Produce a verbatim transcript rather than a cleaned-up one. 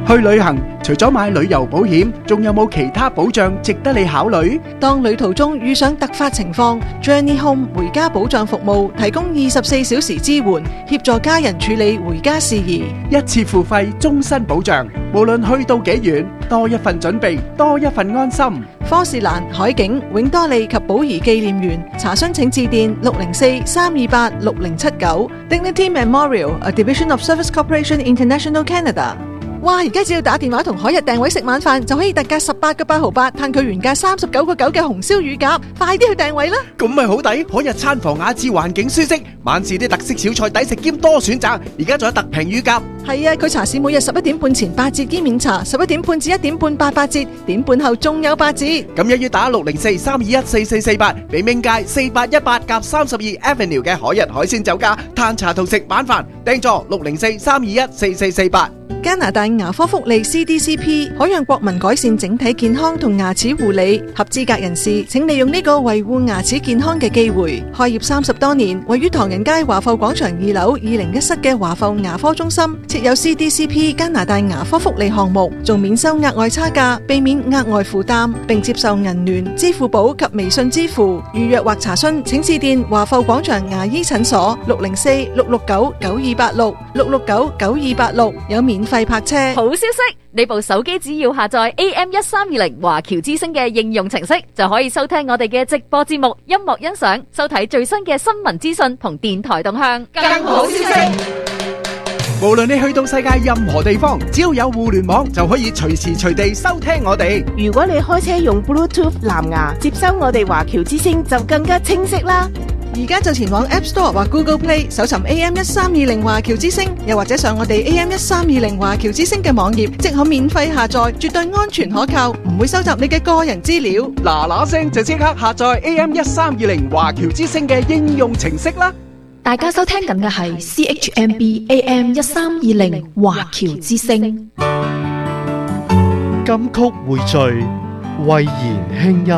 去旅行除咗買旅遊保險，仲有冇其他保障值得你考慮？ 當旅途中遇上突發情況， Journey Home 回家保障服務提供二十四小時支援，協助家人處理回家事宜。 一次付費，終身保障，無論去到幾遠，多一份準備，多一份安心。 科士蘭、海景、永多利及寶儀紀念園，查詢請致電六零四三二八六零七九。Dignity Memorial, a division of Service Corporation International Canada。哇！而家只要打電話同海日訂位食晚飯，就可以特價十八個八毫八，嘆佢原價三十九個九嘅紅燒乳鴿，快啲去訂位啦！ 咁咪好抵，海日餐房雅致，環境舒適，晚市啲特色小菜抵食兼多選擇，而家仲有特平乳鴿。 係啊，佢茶市每日十一點半前八折兼免茶，十一點半至一點半八八折，點半後仲有八折。 咁一於打六零四三二一四四四八，比明街四八一八夾三十二 Avenue 嘅海日海鮮酒家嘆茶同食晚飯，訂座六零四三二一四四四八。 加拿大牙科福利 C D C P 可讓國民改善整體健康同牙齒護理，合資格人士請利用呢個維護牙齒健康嘅機會。開業三十多年，位於唐人街華埠廣場二樓二零一室嘅華埠牙科中心設有 C D C P 加拿大牙科福利項目，仲免收額外差價，避免額外負擔，並接受銀聯、支付寶及微信支付。預約或查詢請致電華埠廣場牙醫診所六零四六六九九二八六六六九九二八六，有免費泊車。 好消息，你部手機只要下載 A M 一三二零華僑之聲嘅應用程式，就可以收聽我哋嘅直播節目、音樂欣賞、收睇最新嘅新聞資訊同電台動向。更好消息， 無論你去到世界任何地方，只要有互聯網，就可以隨時隨地收聽我哋。 如果你開車用 Bluetooth 藍牙接收我哋華僑之聲，就更加清晰啦。 而家就前往 App Store 或 Google Play 搜尋 A M 一三二零華僑之聲，又或者上我哋 A M 一三二零華僑之聲嘅網頁，即可免費下載，絕對安全可靠，唔會收集你嘅個人資料。 嗱嗱聲就即刻下載 A M 一三二零華僑之聲嘅應用程式啦！ 大家收聽緊嘅係 C H M B A M 一三二零華僑之聲。 金曲匯聚，慧言輕音。